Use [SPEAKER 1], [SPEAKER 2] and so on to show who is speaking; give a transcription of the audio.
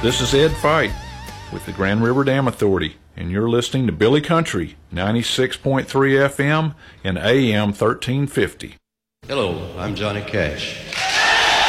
[SPEAKER 1] This is Ed Fight with the Grand River Dam Authority, and you're listening to Billy Country, 96.3 FM and AM 1350.
[SPEAKER 2] Hello, I'm Johnny Cash.